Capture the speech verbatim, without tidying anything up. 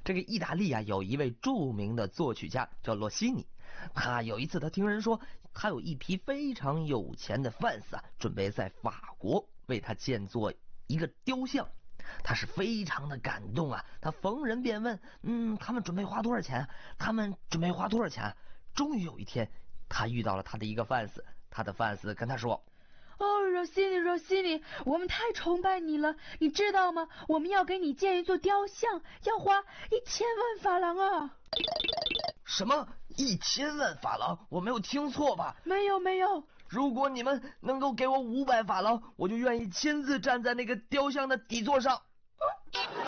这个意大利啊，有一位著名的作曲家叫罗西尼。他有一次他听人说，他有一批非常有钱的 fans 啊，准备在法国为他建作一个雕像。他是非常的感动啊，他逢人便问，嗯，他们准备花多少钱？他们准备花多少钱？终于有一天，他遇到了他的一个 fans， 他的 fans 跟他说， 哦，罗西尼，罗西尼，我们太崇拜你了，你知道吗？我们要给你建一座雕像，要花一千万法郎啊！ 什么？一千万法郎？我没有听错吧？ 没有，没有。 如果你们能够给我五百法郎，我就愿意亲自站在那个雕像的底座上。